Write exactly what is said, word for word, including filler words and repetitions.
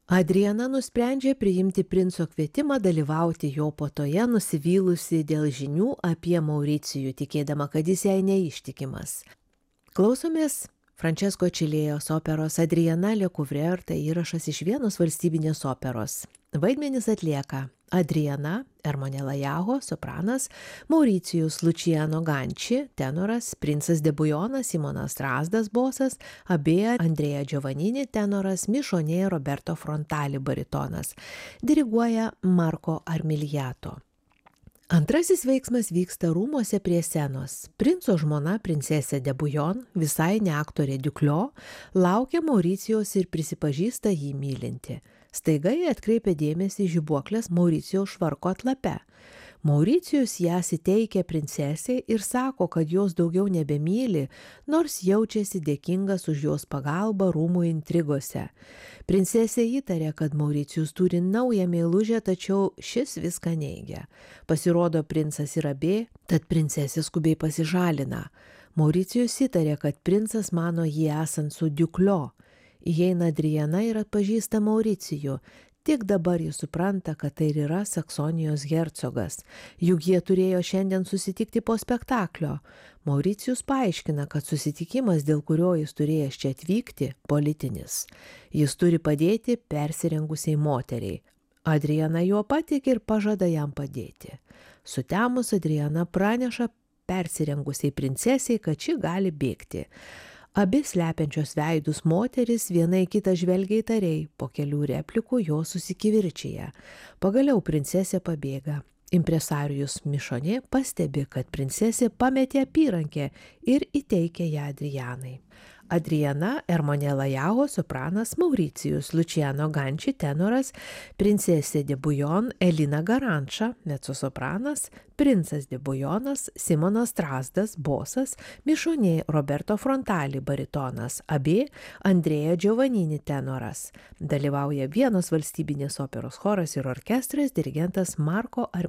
Adriana nusprendžia priimti princo kvietimą dalyvauti jo puotoje, nusivylusi dėl žinių apie Mauricijų, tikėdama, kad jis jai neištikimas. Klausomės Francesco Čilėjos operos Adriana Lecouvreur, tai įrašas iš Vienos valstybinės operos. Vaidmenis atlieka Adriana Ermonė Lajaho, sopranas, Mauricijus Luciano Ganči, tenoras, princas de Bujonas, Simonas Strazdas, bosas, Abėja Andrea Giovannini, tenoras, Mišonė Roberto Frontali, baritonas. Diriguoja Marco Armiliato. Antrasis veiksmas vyksta rūmuose prie scenos. Princo žmona, princesė de Bujon, visai ne aktorė Duclos, laukia Mauricijos ir prisipažįsta jį mylinti. Staiga jie atkreipia dėmesį žibuoklės Mauricijaus švarko atlape. Mauricijus jas įteikia princesei ir sako, kad jos daugiau nebemyli, nors jaučiasi dėkingas už jos pagalbą rūmų intrigose. Princesė įtarė, kad Mauricijus turi naują meilužę, tačiau šis viską neigia. Pasirodo, princas yra bė, tad princesė skubiai pasižalina. Mauricijus įtarė, kad princas mano jį esant su Duclos. Įeina Adriana ir atpažįsta Mauricijų. Tik dabar jis supranta, kad tai ir yra Saksonijos hercogas. Juk jie turėjo šiandien susitikti po spektaklio. Mauricijus paaiškina, kad susitikimas, dėl kurio jis turėjęs čia atvykti, politinis. Jis turi padėti persirengusiai moteriai. Adriana juo patiki ir pažada jam padėti. Sutemus Adriana praneša persirengusiai princesiai, kad ši gali bėgti. Abi slepiančios veidus moteris viena į kitą žvelgia įtariai, po kelių replikų jos susikivirčija. Pagaliau princesė pabėga. Impresarijus Mišonė pastebi, kad princesė pametė apyrankę ir įteikia ją Adrianai. Adriana Ermonė Lajaho, sopranas, Mauricijus Luciano Ganči, tenoras, princesė de Bujon Elina Garanča, mecosopranas, princas de Bujonas Simonas Strazdas, bosas, Mišonė Roberto Frontali, baritonas, Abė Andrea Giovannini, tenoras. Dalyvauja Vienos valstybinės operos choras ir orkestras, dirigentas Marco Armiliato.